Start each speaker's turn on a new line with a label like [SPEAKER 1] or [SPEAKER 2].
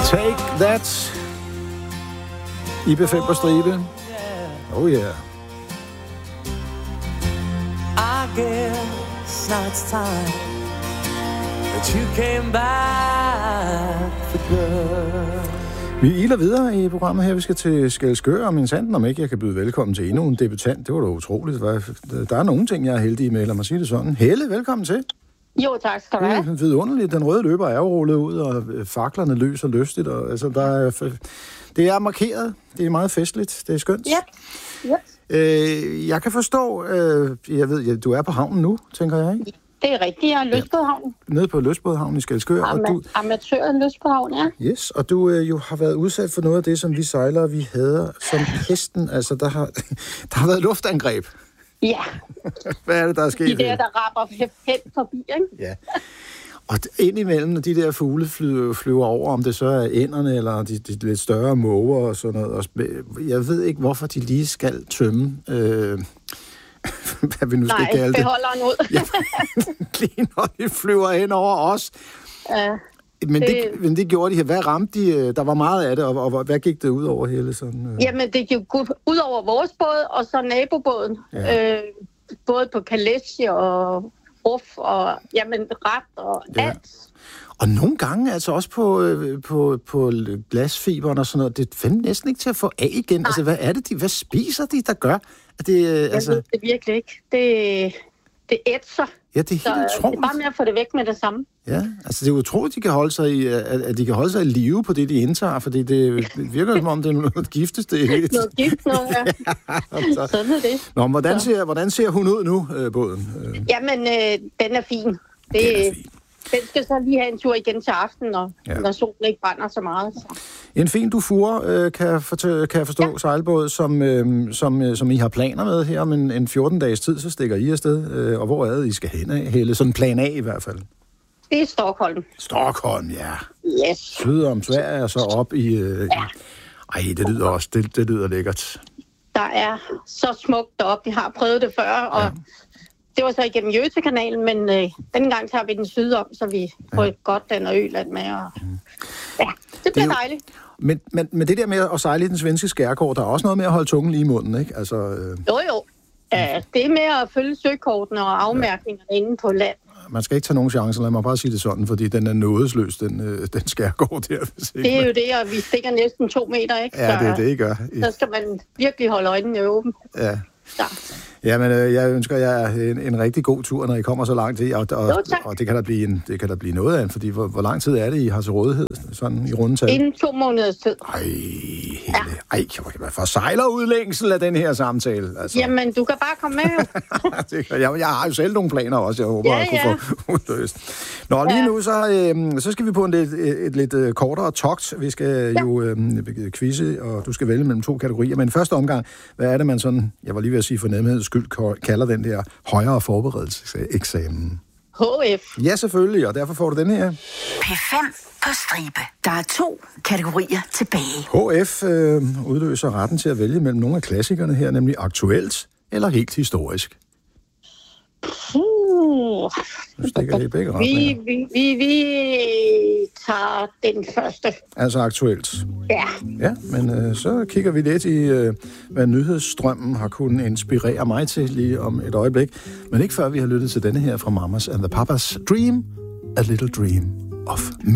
[SPEAKER 1] Take that. IB5 på stribe. Oh yeah.
[SPEAKER 2] I guess now it's time that you came back for good.
[SPEAKER 1] Vi iler videre i programmet her. Vi skal til Skælskør, og min sanden om ikke jeg kan byde velkommen til endnu en debutant. Det var da utroligt. Der er nogle ting, jeg er heldig med, lad mig sige det sådan. Helle, velkommen til.
[SPEAKER 3] Jo, tak skal du have.
[SPEAKER 1] Det er vidunderligt. Den røde løber er rullet ud, og faklerne løser lystigt. Og, altså, det er markeret. Det er meget festligt. Det er skønt.
[SPEAKER 3] Ja.
[SPEAKER 1] Jeg kan forstå, jeg ved, du er på havnen nu, tænker jeg, ikke?
[SPEAKER 3] Det er rigtigt, jeg er Lystbådehavn.
[SPEAKER 1] Nede på Lystbådehavn i Skælskør.
[SPEAKER 3] Amatøren Lystbådehavn, ja.
[SPEAKER 1] Yes, og du jo har været udsat for noget af det, som vi sejlere, vi hader som pesten. Altså, der har været luftangreb.
[SPEAKER 3] Ja.
[SPEAKER 1] Hvad er det, der er sket?
[SPEAKER 3] De der rapper hen forbi, ikke?
[SPEAKER 1] Ja. Og indimellem, de der fugle flyver over, om det så er ænderne eller de lidt større måger og sådan noget. Og jeg ved ikke, hvorfor de lige skal tømme... hvad vi nu skal kalde det.
[SPEAKER 3] Nej, beholderen ud.
[SPEAKER 1] Ja, lige når de flyver hen over os.
[SPEAKER 3] Ja.
[SPEAKER 1] Men det gjorde de her. Hvad ramte de? Der var meget af det, og hvad gik det ud over hele sådan?
[SPEAKER 3] Jamen, det gik ud over vores båd, og så nabobåden. Ja. Både på Kalesje og Ruf, og jamen, ret og alt.
[SPEAKER 1] Og nogle gange altså også på glasfiberen og sådan noget. Det fandt næsten ikke til at få af igen. Nej. Altså, hvad er det? Hvad spiser de, der gør? At det,
[SPEAKER 3] jeg ved det virkelig ikke. Det ætser.
[SPEAKER 1] Ja, det er helt utroligt.
[SPEAKER 3] Det er bare med at få det væk med det samme.
[SPEAKER 1] Ja, altså det er utroligt, at de kan holde sig i live på det, de indtager, fordi det virker som om, det er noget giftes.
[SPEAKER 3] Noget gift, noget, ja.
[SPEAKER 1] Ja,
[SPEAKER 3] sådan er det.
[SPEAKER 1] Nå, hvordan ser hun ud nu, båden?
[SPEAKER 3] Jamen, den er fin. Den skal så lige have en tur igen til aften, når solen ikke brænder så meget. Så.
[SPEAKER 1] En fin Dufour, kan jeg forstå, sejlbåd, som I har planer med her om en 14-dages tid, så stikker I afsted. Og hvor er det, I skal hen af, Helle? Sådan plan A i hvert fald.
[SPEAKER 3] Det er Stockholm.
[SPEAKER 1] Stockholm, ja.
[SPEAKER 3] Yes.
[SPEAKER 1] Syd om Sverige og så op i... Ej, det lyder også, det lyder lækkert.
[SPEAKER 3] Der er så smukt deroppe. Vi har prøvet det før, og... Det var så igennem Jøsekanalen, men denne gang tager vi den syd om, så vi får et godt den og Øland med. Og... Ja, det bliver dejligt.
[SPEAKER 1] Men det der med at sejle i den svenske skærgård, der er også noget med at holde tungen lige i munden, ikke? Altså,
[SPEAKER 3] Jo. Det er med at følge søkortene og afmærkningerne inde på land.
[SPEAKER 1] Man skal ikke tage nogen chancer, lad mig bare sige det sådan, fordi den er nådesløs, den skærgård der.
[SPEAKER 3] Det er jo det, og vi stikker næsten 2 meter, ikke?
[SPEAKER 1] Ja, det er det, I gør.
[SPEAKER 3] Så skal man virkelig holde øjnene åbne.
[SPEAKER 1] Ja. Jamen, jeg ønsker jer en rigtig god tur, når I kommer så langt til, og det kan der blive noget af, fordi hvor lang tid er det, I har til rådighed, sådan i rundetal?
[SPEAKER 3] Inden 2 måneders tid.
[SPEAKER 1] Ej, for sejlerudlængsel af den her samtale. Altså.
[SPEAKER 3] Jamen, du kan bare komme med.
[SPEAKER 1] Jeg har jo selv nogle planer også, jeg håber, at kunne få udløst. Nå, lige nu, så skal vi på et lidt kortere togt. Vi skal jo quizze, og du skal vælge mellem 2 kategorier, men i første omgang, hvad er det, man sådan, jeg var lige ved at sige for nemheds skyld, kalder den der højere forberedelseseksamen?
[SPEAKER 3] HF.
[SPEAKER 1] Ja, selvfølgelig, og derfor får du den her.
[SPEAKER 4] P5 på stribe. Der er 2 kategorier tilbage.
[SPEAKER 1] HF udløser retten til at vælge mellem nogle af klassikerne her, nemlig aktuelt eller helt historisk. Nu stikker det i begge retninger.
[SPEAKER 3] Vi tager den første.
[SPEAKER 1] Altså aktuelt.
[SPEAKER 3] Ja.
[SPEAKER 1] Ja, men så kigger vi lidt i, hvad nyhedsstrømmen har kunnet inspirere mig til lige om et øjeblik. Men ikke før vi har lyttet til denne her fra Mamas and the Papas. Dream, a little dream of me.